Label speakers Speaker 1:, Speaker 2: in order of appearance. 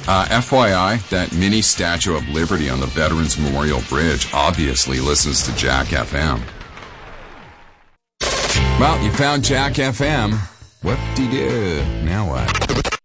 Speaker 1: FYI, that mini Statue of Liberty on the Veterans Memorial Bridge obviously listens to Jack FM. Well, you found Jack FM. Whoop-de-doo. Now what?